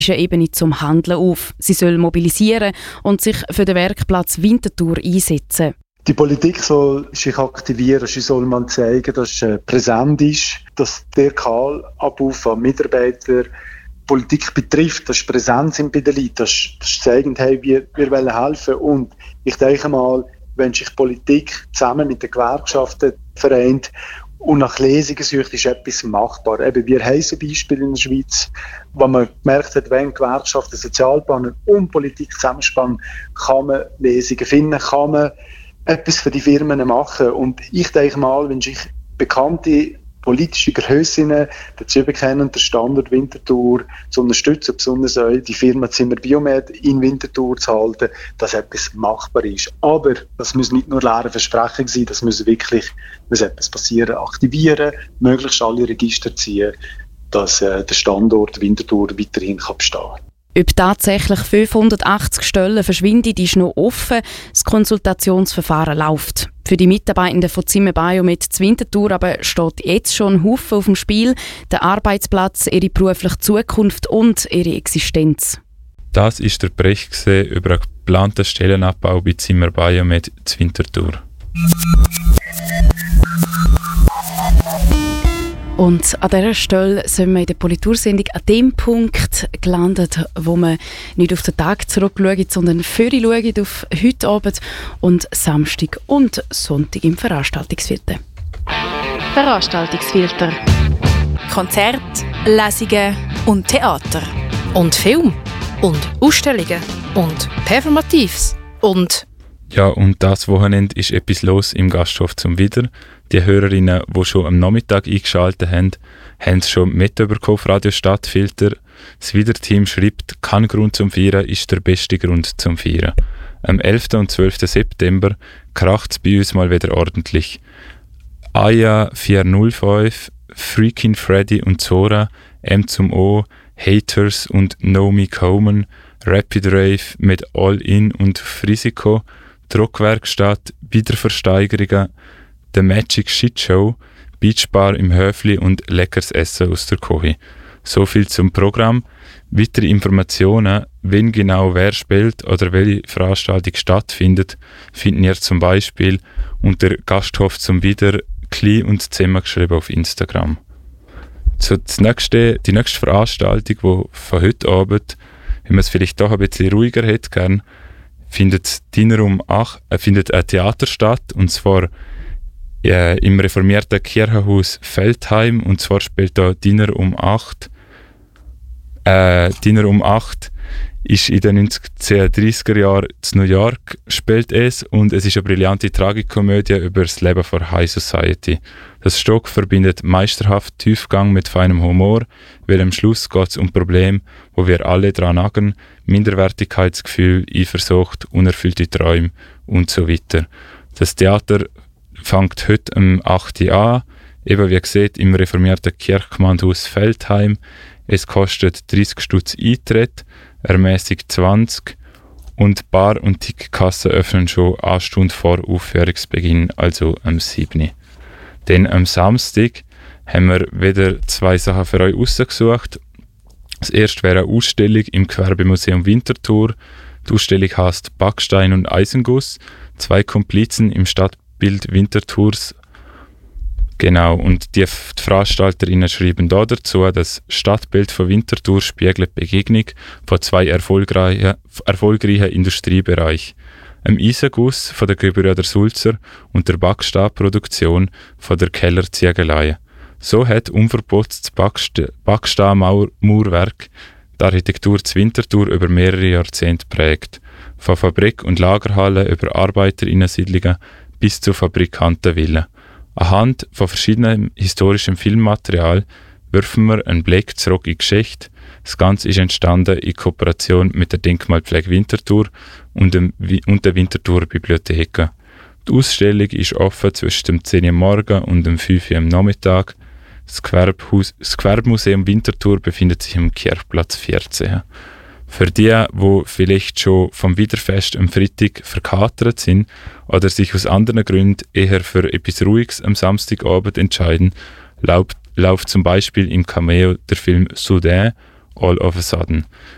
Ebene zum Handeln auf. Sie soll mobilisieren und sich für den Werkplatz Winterthur einsetzen. Die Politik soll sich aktivieren, sie soll man zeigen, dass sie präsent ist, dass der Kahlablauf an Mitarbeitern Politik betrifft, dass sie präsent sind bei den Leuten, dass sie zeigen, hey, wir wollen helfen. Und ich denke mal, wenn sich Politik zusammen mit den Gewerkschaften vereint und nach Lesungen sucht, ist etwas machbar. Eben, wir haben ein Beispiel in der Schweiz, wo man gemerkt hat, wenn Gewerkschaften, Sozialplaner und Politik zusammenspannen, kann man Lesungen finden, kann man etwas für die Firmen machen. Und ich denke mal, wenn sich bekannte politische Grössinnen dazu bekennen, den Standort Winterthur zu unterstützen, besonders auch die Firma Zimmer Biomed in Winterthur zu halten, dass etwas machbar ist. Aber das muss nicht nur leere Versprechen sein, das muss wirklich, muss etwas passieren, aktivieren, möglichst alle Register ziehen, dass der Standort Winterthur weiterhin bestehen kann. Ob tatsächlich 580 Stellen verschwinden, ist noch offen. Das Konsultationsverfahren läuft. Für die Mitarbeitenden von Zimmer Biomed zu Winterthur aber steht jetzt schon ein Haufen auf dem Spiel. Der Arbeitsplatz, ihre berufliche Zukunft und ihre Existenz. Das ist der Bericht über einen geplanten Stellenabbau bei Zimmer Biomed zu Winterthur. Und an dieser Stelle sind wir in der Politursendung an dem Punkt gelandet, wo wir nicht auf den Tag zurückschauen, sondern vorher schauen auf heute Abend und Samstag und Sonntag im Veranstaltungsfilter. Veranstaltungsfilter. Konzerte, Lesungen und Theater. Und Film. Und Ausstellungen. Und Performatives. Und... Ja, und das Wochenende ist etwas los im Gasthof zum Widder. Die Hörerinnen, die schon am Nachmittag eingeschaltet haben, haben es schon mitbekommen, Radio Stadtfilter. Das Widder-Team schreibt, kein Grund zum Feiern ist der beste Grund zum Feiern. Am 11. und 12. September kracht es bei uns mal wieder ordentlich. Aya 405, Freakin' Freddy und Zora, M zum O, Haters und Naomi Coleman, Rapid Rave mit All In und Frisiko, Druckwerkstatt, Wiederversteigerungen, The Magic Shit Show, Beachbar im Höfli und leckeres Essen aus der Küche. So viel zum Programm. Weitere Informationen, wenn genau wer spielt oder welche Veranstaltung stattfindet, finden ihr zum Beispiel unter Gasthof zum Widder klein und zusammengeschrieben auf Instagram. Die nächste Veranstaltung, die von heute Abend, wenn man es vielleicht doch ein bisschen ruhiger hätte gern, findet ein Theater statt, und zwar im reformierten Kirchenhaus Feldheim, und zwar spielt da Dinner um 8. Dinner um 8 ist in den 1930er Jahren in New York, spielt es, und es ist eine brillante Tragikomödie über das Leben von High Society. Das Stück verbindet meisterhaft Tiefgang mit feinem Humor, weil am Schluss geht es um Probleme, wo wir alle dran nagen, Minderwertigkeitsgefühl, Eifersucht, unerfüllte Träume und so weiter. Das Theater fängt heute um 8 Uhr an, eben wie gesagt im reformierten Kirchgemeindehaus Feldheim. Es kostet 30 Stutz Eintritt, ermäßigt 20, und Bar- und Ticketkasse öffnen schon eine Stunde vor Aufführungsbeginn, also am 7. Dann am Samstag haben wir wieder 2 Sachen für euch rausgesucht. Das erste wäre eine Ausstellung im Gewerbemuseum Winterthur. Die Ausstellung heisst Backstein und Eisenguss, 2 Komplizen im Stadtbild Winterthurs. Genau, und die Veranstalterinnen schreiben da dazu, das Stadtbild von Winterthur spiegelt die Begegnung von 2 erfolgreichen Industriebereichen. Dem Eisenguss von der Gebrüder Sulzer und der Backsteinproduktion von der Keller Ziegelei. So hat unverputztes Backsteinmauerwerk die Architektur zu Winterthur über mehrere Jahrzehnte prägt. Von Fabrik- und Lagerhallen über Arbeiterinnensiedlungen bis zu Fabrikantenvillen. Anhand von verschiedenem historischem Filmmaterial werfen wir einen Blick zurück in die Geschichte. Das Ganze ist entstanden in Kooperation mit der Denkmalpflege Winterthur und der Winterthurer Bibliothek. Die Ausstellung ist offen zwischen dem 10 Uhr morgen und dem 5 Uhr am Nachmittag. Das Gewerbemuseum Winterthur befindet sich am Kirchplatz 14. Für die vielleicht schon vom Wiederfest am Freitag verkatert sind oder sich aus anderen Gründen eher für etwas Ruhiges am Samstagabend entscheiden, läuft zum Beispiel im Cameo der Film Soudain All of a Sudden.